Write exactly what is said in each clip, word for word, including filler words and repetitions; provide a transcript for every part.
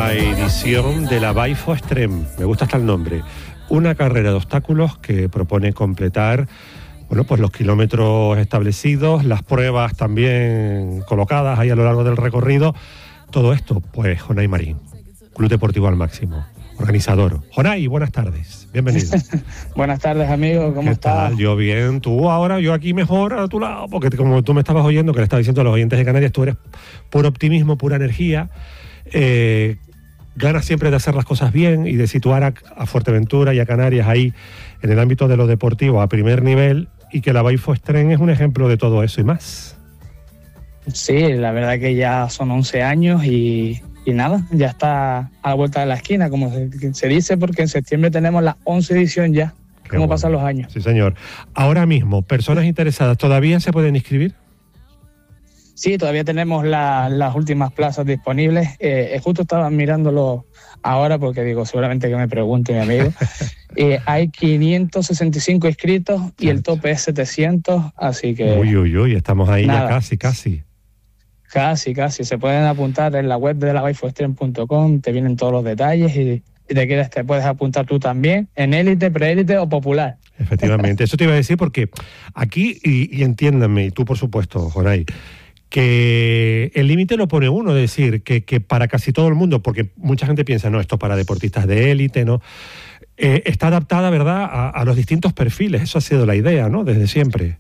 nueva edición de la Baifo Extreme. Me gusta hasta el nombre. Una carrera de obstáculos que propone completar, bueno, pues los kilómetros establecidos, las pruebas también colocadas ahí a lo largo del recorrido. Todo esto, pues, Jonay Marín, Club Deportivo Al Máximo, organizador. Jonay, buenas tardes, bienvenido. Buenas tardes, amigo, ¿cómo estás? Yo bien, tú ahora, yo aquí mejor a tu lado, porque como tú me estabas oyendo, que le estaba diciendo a los oyentes de Canarias, tú eres puro optimismo, pura energía, eh, ganas siempre de hacer las cosas bien y de situar a, a Fuerteventura y a Canarias ahí en el ámbito de lo deportivo a primer nivel, y que la Baifo Extreme es un ejemplo de todo eso y más. Sí, la verdad que ya son once años y, y nada, ya está a la vuelta de la esquina, como se, se dice, porque en septiembre tenemos la once edición ya. Qué ¿Cómo bueno. Pasan los años? Sí, señor. Ahora mismo, personas interesadas, ¿todavía se pueden inscribir? Sí, todavía tenemos la, las últimas plazas disponibles. Eh, justo estaba mirándolo ahora porque digo, seguramente que me pregunte mi amigo. eh, hay quinientos sesenta y cinco inscritos y el tope es setecientos, así que... Uy, uy, uy, estamos ahí nada. ya casi, casi. Casi, casi. Se pueden apuntar en la web de la baifo extreme punto com, te vienen todos los detalles y si te quieres te puedes apuntar tú también en élite, preélite o popular. Efectivamente, eso te iba a decir porque aquí, y, y entiéndanme, y tú por supuesto, Jonay, que el límite lo pone uno, es decir, que, que para casi todo el mundo, porque mucha gente piensa, no, esto es para deportistas de élite, ¿no? Eh, está adaptada, ¿verdad?, a, a los distintos perfiles, eso ha sido la idea, ¿no?, desde siempre.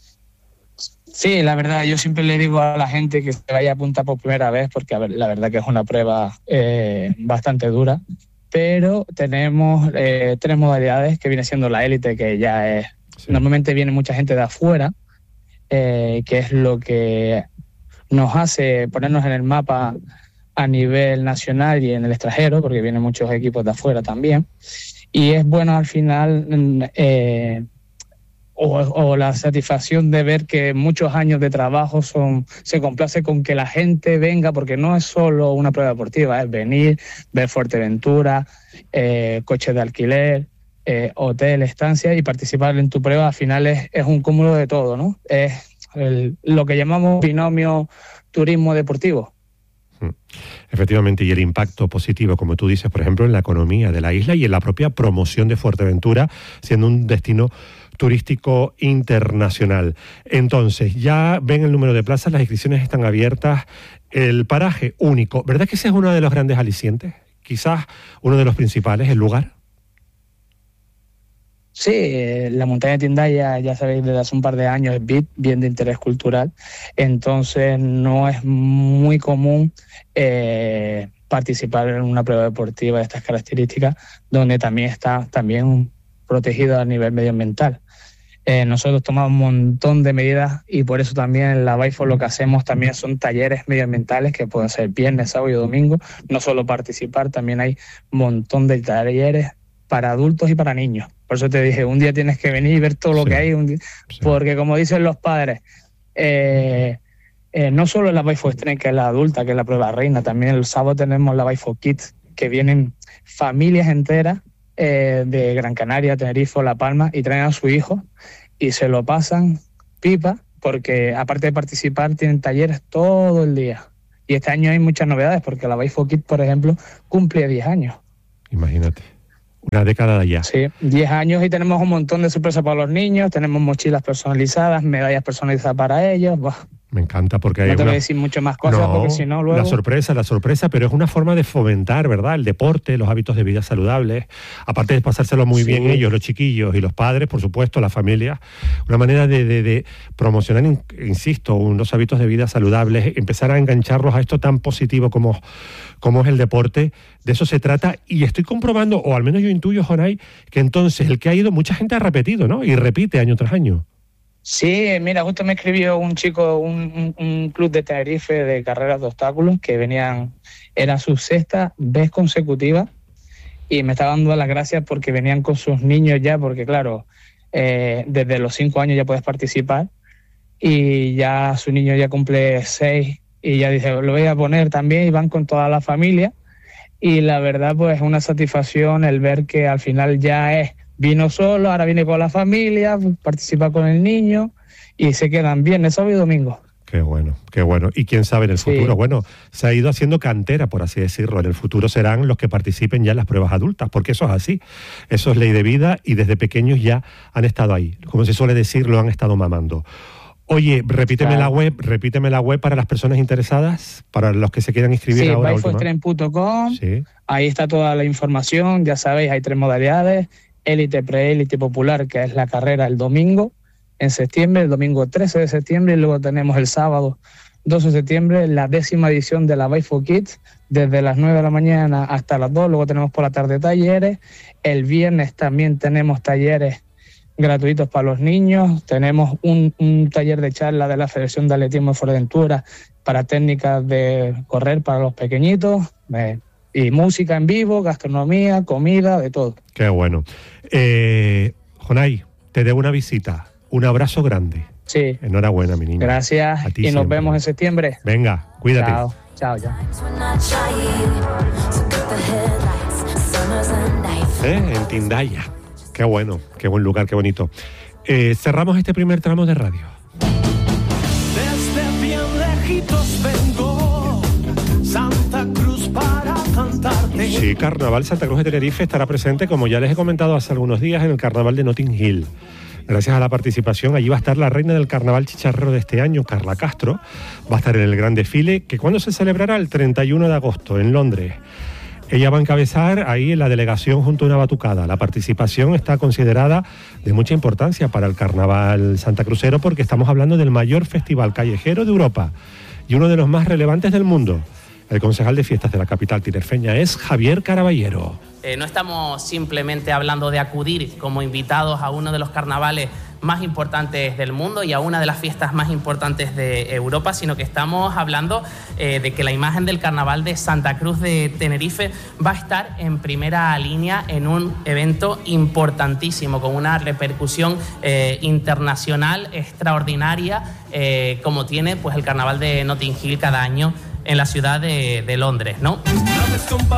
Sí, la verdad, yo siempre le digo a la gente que se vaya a apuntar por primera vez, porque a ver, la verdad que es una prueba eh, bastante dura, pero tenemos eh, tres modalidades, que viene siendo la élite, que ya es, sí. Normalmente viene mucha gente de afuera, eh, que es lo que nos hace ponernos en el mapa a nivel nacional y en el extranjero, porque vienen muchos equipos de afuera también, y es bueno al final eh, o, o la satisfacción de ver que muchos años de trabajo son se complace con que la gente venga, porque no es solo una prueba deportiva, es venir, ver Fuerteventura, eh, coches de alquiler, eh, hotel, estancia, y participar en tu prueba. Al final es, es un cúmulo de todo, ¿no? Es el, lo que llamamos binomio turismo deportivo. Efectivamente, y el impacto positivo, como tú dices, por ejemplo, en la economía de la isla y en la propia promoción de Fuerteventura, siendo un destino turístico internacional. Entonces, ya ven el número de plazas, las inscripciones están abiertas, el paraje único. ¿Verdad que ese es uno de los grandes alicientes? Quizás uno de los principales, el lugar. Sí, eh, la montaña de Tindaya, ya sabéis, desde hace un par de años es B I D, bien de interés cultural, entonces no es muy común eh, participar en una prueba deportiva de estas características, donde también está también protegido a nivel medioambiental. Eh, nosotros tomamos un montón de medidas y por eso también en la Baifo lo que hacemos también son talleres medioambientales que pueden ser viernes, sábado y domingo. No solo participar, también hay un montón de talleres para adultos y para niños. Por eso te dije, un día tienes que venir y ver todo lo sí, que hay, un día, sí. Porque como dicen los padres, eh, eh, no solo la Baifo Extreme, que es la adulta, que es la prueba reina, también el sábado tenemos la Baifo Kids, que vienen familias enteras eh, de Gran Canaria, Tenerife, La Palma, y traen a su hijo y se lo pasan pipa, porque aparte de participar tienen talleres todo el día. Y este año hay muchas novedades, porque la Baifo Kids, por ejemplo, cumple diez años. Imagínate. Una década de allá. Sí, diez años y tenemos un montón de sorpresas para los niños, tenemos mochilas personalizadas, medallas personalizadas para ellos. Buah. Me encanta porque hay No te una... voy a decir mucho más cosas no, porque si no luego... La sorpresa, la sorpresa, pero es una forma de fomentar, ¿verdad?, el deporte, los hábitos de vida saludables, aparte de pasárselo muy sí. bien ellos, los chiquillos y los padres, por supuesto, la familia, una manera de, de, de promocionar, insisto, unos hábitos de vida saludables, empezar a engancharlos a esto tan positivo como, como es el deporte. De eso se trata, y estoy comprobando, o al menos yo intuyo, Jonay, que entonces el que ha ido, mucha gente ha repetido, ¿no?, y repite año tras año. Sí, mira, justo me escribió un chico, un, un, un club de Tenerife de carreras de obstáculos que venían, era su sexta vez consecutiva, y me estaba dando las gracias porque venían con sus niños ya, porque claro, eh, desde los cinco años ya puedes participar, y ya su niño ya cumple seis, y ya dice, lo voy a poner también, y van con toda la familia, y la verdad pues es una satisfacción el ver que al final ya es, vino solo, ahora viene con la familia, participa con el niño y se quedan viernes, sábado y domingo. Qué bueno, qué bueno. Y quién sabe en el futuro, sí. Bueno, se ha ido haciendo cantera, por así decirlo. En el futuro serán los que participen ya en las pruebas adultas, porque eso es así. Eso es ley de vida y desde pequeños ya han estado ahí. Como se suele decir, lo han estado mamando. Oye, repíteme claro. la web, repíteme la web para las personas interesadas, para los que se quieran inscribir sí, ahora. bike for strength punto com, sí. Ahí está toda la información, ya sabéis, hay tres modalidades, élite, preélite, popular, que es la carrera el domingo, en septiembre, el domingo trece de septiembre, y luego tenemos el sábado doce de septiembre, la décima edición de la Bike for Kids, desde las nueve de la mañana hasta las dos, luego tenemos por la tarde talleres, el viernes también tenemos talleres gratuitos para los niños, tenemos un, un taller de charla de la Federación de Atletismo de Fuerteventura para técnicas de correr para los pequeñitos, eh, y música en vivo, gastronomía, comida, de todo. Qué bueno. Eh, Jonay, te debo una visita. Un abrazo grande. Sí. Enhorabuena, mi niña. Gracias. Y siempre. Nos vemos en septiembre. Venga, cuídate. Chao, chao, ya. ¿Eh? En Tindaya. Qué bueno, qué buen lugar, qué bonito. Eh, cerramos este primer tramo de radio. Desde bien lejitos vengo, Santa Cruz para cantarte. Sí, Carnaval Santa Cruz de Tenerife estará presente, como ya les he comentado hace algunos días, en el Carnaval de Notting Hill. Gracias a la participación, allí va a estar la reina del carnaval chicharrero de este año, Carla Castro. Va a estar en el gran desfile, que ¿cuándo se celebrará? El treinta y uno de agosto, en Londres. Ella va a encabezar ahí en la delegación junto a una batucada. La participación está considerada de mucha importancia para el carnaval santacrucero, porque estamos hablando del mayor festival callejero de Europa y uno de los más relevantes del mundo. El concejal de fiestas de la capital tinerfeña es Javier Caraballero. Eh, no estamos simplemente hablando de acudir como invitados a uno de los carnavales más importantes del mundo y a una de las fiestas más importantes de Europa, sino que estamos hablando eh, de que la imagen del carnaval de Santa Cruz de Tenerife va a estar en primera línea en un evento importantísimo, con una repercusión eh, internacional extraordinaria, eh, como tiene pues el carnaval de Notting Hill cada año en la ciudad de, de Londres, ¿no?